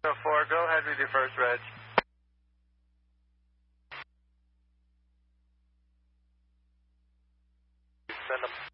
4, go ahead with your first reg. Send them.